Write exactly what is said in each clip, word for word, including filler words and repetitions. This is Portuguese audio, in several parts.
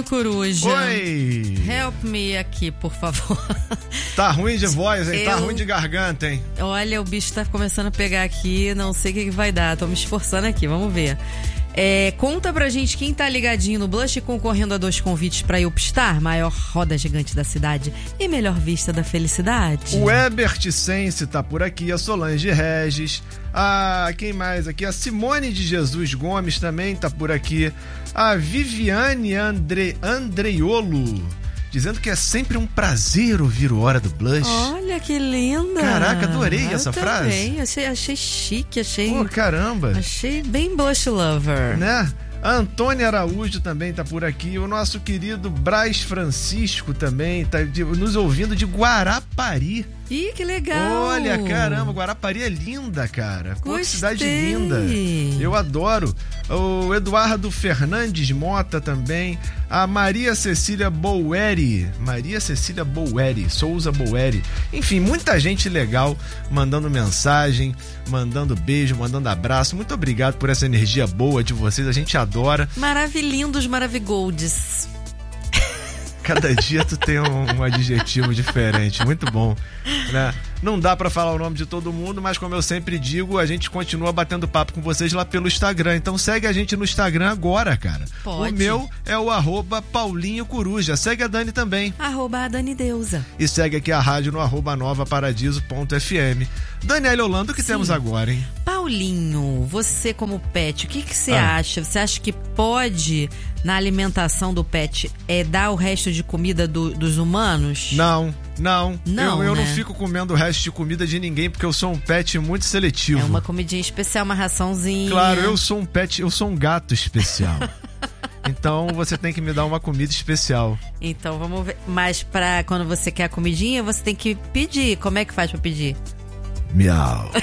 Paulinho Coruja. Oi! Help me aqui, por favor. Tá ruim de voz, hein? Eu... Tá ruim de garganta, hein? Olha, o bicho tá começando a pegar aqui, não sei o que, que vai dar. Tô me esforçando aqui, vamos ver. É, conta pra gente quem tá ligadinho no Blush concorrendo a dois convites pra Upstar, maior roda gigante da cidade e melhor vista da felicidade. O Ebert Sense tá por aqui, a Solange Regis, a quem mais aqui? A Simone de Jesus Gomes também tá por aqui, a Viviane Andre, Andreiolo, dizendo que é sempre um prazer ouvir o Hora do Blush. Olha que linda! Caraca, adorei Eu essa também. frase. Achei, achei chique, achei. Pô, caramba! Achei bem Blush Lover. Né? A Antônia Araújo também tá por aqui. O nosso querido Braz Francisco também tá de, nos ouvindo de Guarapari. Ih, que legal! Olha, caramba, Guarapari é linda, cara. Pô, que Gostei. cidade linda. Eu adoro. O Eduardo Fernandes Mota também. A Maria Cecília Boueri. Maria Cecília Boueri. Souza Boueri. Enfim, muita gente legal mandando mensagem, mandando beijo, mandando abraço. Muito obrigado por essa energia boa de vocês. A gente adora. Maravilhindos, maravigoldes. Cada dia tu tem um, um adjetivo diferente, muito bom, né? Não dá pra falar o nome de todo mundo, mas como eu sempre digo, a gente continua batendo papo com vocês lá pelo Instagram. Então segue a gente no Instagram agora, cara. Pode. O meu é o arroba Paulinho Coruja. Segue a Dani também. Arroba a Dani Deusa. E segue aqui a rádio no arroba novaparadiso.fm. Daniela Holanda, o que Sim. temos agora, hein? Paulinho, você como pet, o que que você Ah. acha? Você acha que pode, na alimentação do pet, é dar o resto de comida do, dos humanos? Não, não. Não, eu eu né? não fico comendo o resto de comida de ninguém, porque eu sou um pet muito seletivo. É uma comidinha especial, uma raçãozinha. Claro, eu sou um pet, eu sou um gato especial. Então você tem que me dar uma comida especial. Então vamos ver. Mas pra quando você quer a comidinha, você tem que pedir. Como é que faz pra pedir? Miau.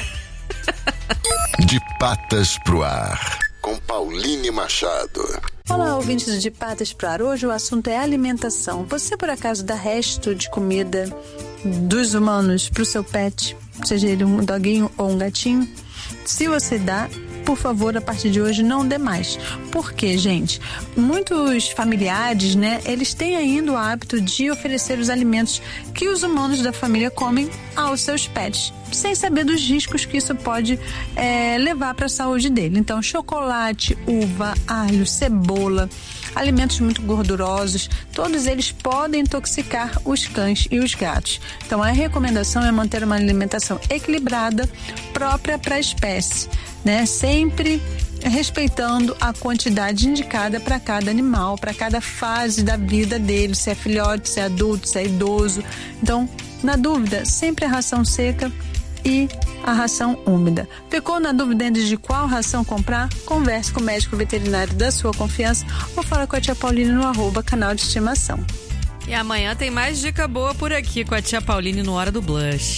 De patas pro ar, com Pauline Machado. Olá, ouvintes do De Patas pro Ar. Hoje o assunto é alimentação. Você, por acaso, dá resto de comida dos humanos pro seu pet? Seja ele um doguinho ou um gatinho? Se você dá, por favor, a partir de hoje não dê mais. Por quê, gente? Muitos familiares, né, eles têm ainda o hábito de oferecer os alimentos que os humanos da família comem aos seus pets, sem saber dos riscos que isso pode é, levar para a saúde dele. Então, chocolate, uva, alho, cebola, alimentos muito gordurosos, todos eles podem intoxicar os cães e os gatos. Então, a recomendação é manter uma alimentação equilibrada, própria para a espécie, né? Sempre respeitando a quantidade indicada para cada animal, para cada fase da vida dele, se é filhote, se é adulto, se é idoso. Então, na dúvida, sempre a ração seca e a ração úmida. Ficou na dúvida ainda de qual ração comprar? Converse com o médico veterinário da sua confiança ou fala com a tia Pauline no arroba canal de estimação. E amanhã tem mais dica boa por aqui com a tia Pauline no Hora do Blush.